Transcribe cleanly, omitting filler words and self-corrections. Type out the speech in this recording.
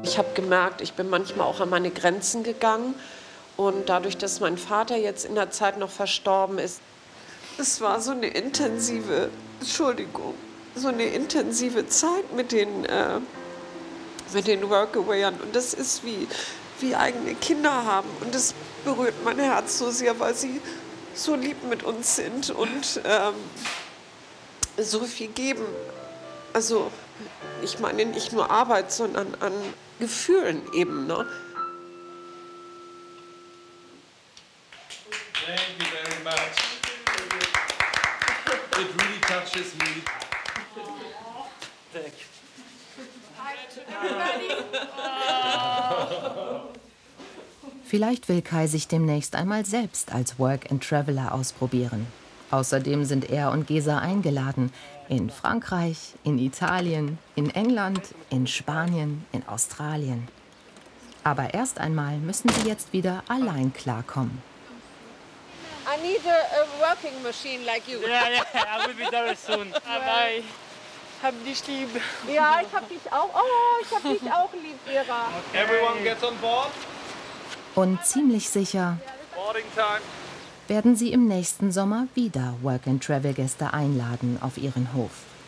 Ich habe gemerkt, ich bin manchmal auch an meine Grenzen gegangen. Und dadurch, dass mein Vater jetzt in der Zeit noch verstorben ist, es war so eine intensive, Entschuldigung, so eine intensive Zeit mit den Workawayern. Und das ist wie eigene Kinder haben. Und das berührt mein Herz so sehr, weil sie so lieb mit uns sind und so viel geben. Also ich meine nicht nur Arbeit, sondern an Gefühlen eben. Ne? Thank you very much. It really touches me. Thank you. Vielleicht will Kai sich demnächst einmal selbst als Work-and-Traveler ausprobieren. Außerdem sind er und Gesa eingeladen in Frankreich, in Italien, in England, in Spanien, in Australien. Aber erst einmal müssen sie jetzt wieder allein klarkommen. I need a working machine like you. Yeah, I will be there soon. Bye. Hab dich lieb. Ja, ich hab dich auch. Oh, ich hab dich auch lieb, Vera. Everyone gets on board. Und ziemlich sicher Boarding time. werden sie im nächsten Sommer wieder Work-and-Travel-Gäste einladen auf ihren Hof.